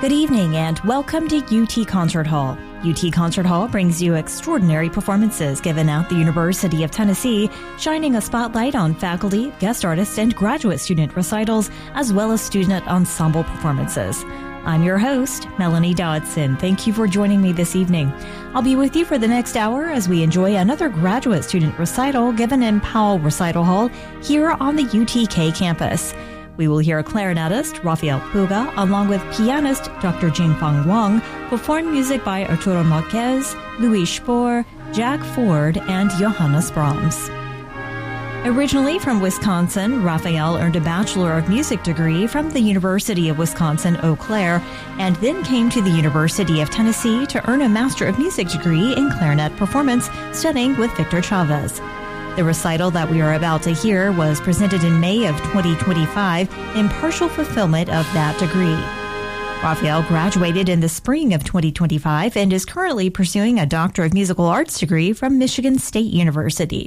Good evening and welcome to UT Concert Hall. UT Concert Hall brings you extraordinary performances given at the University of Tennessee, shining a spotlight on faculty, guest artists, and graduate student recitals, as well as student ensemble performances. I'm your host, Melanie Dodson. Thank you for joining me this evening. I'll be with you for the next hour as we enjoy another graduate student recital given in Powell Recital Hall here on the UTK campus. We will hear clarinetist Rafael Puga along with pianist Dr. Jingfang Wang perform music by Arturo Marquez, Louis Spohr, Jack Ford, and Johannes Brahms. Originally from Wisconsin, Rafael earned a Bachelor of Music degree from the University of Wisconsin-Eau Claire and then came to the University of Tennessee to earn a Master of Music degree in clarinet performance, studying with Victor Chavez. The recital that we are about to hear was presented in May of 2025 in partial fulfillment of that degree. Rafael graduated in the spring of 2025 and is currently pursuing a Doctor of Musical Arts degree from Michigan State University.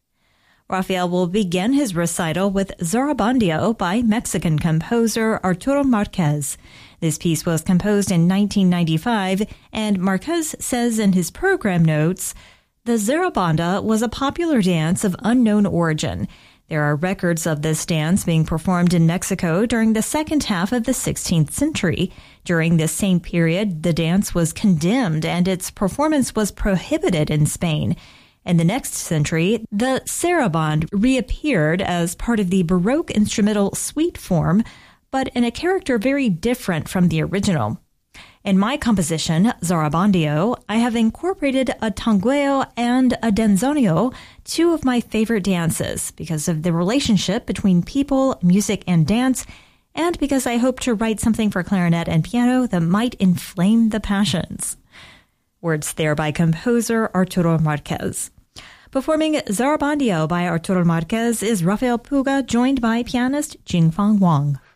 Rafael will begin his recital with Zarabandeo by Mexican composer Arturo Marquez. This piece was composed in 1995, and Marquez says in his program notes, "The zarabanda was a popular dance of unknown origin. There are records of this dance being performed in Mexico during the second half of the 16th century. During this same period, the dance was condemned and its performance was prohibited in Spain. In the next century, the saraband reappeared as part of the Baroque instrumental suite form, but in a character very different from the original. In my composition, Zarabandeo, I have incorporated a tangueo and a danzoneo, two of my favorite dances, because of the relationship between people, music, and dance, and because I hope to write something for clarinet and piano that might inflame the passions." Words there by composer Arturo Marquez. Performing Zarabandeo by Arturo Marquez is Rafael Puga, joined by pianist Jingfang Wang.